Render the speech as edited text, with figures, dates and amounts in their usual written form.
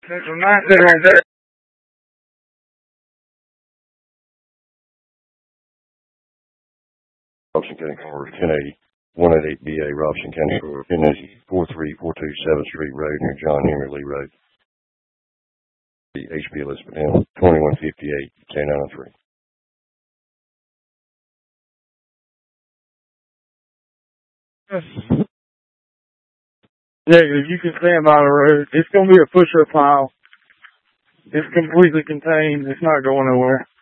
Central 9 Robson County Court, 1080, 188BA, Robson County Court, 1080, 4342 7th Street Road near John Henry Lee Road. HB Elizabeth M, 2158, K903. Negative, you can stand by the road. It's going to be a push-up pile. It's completely contained. It's not going nowhere.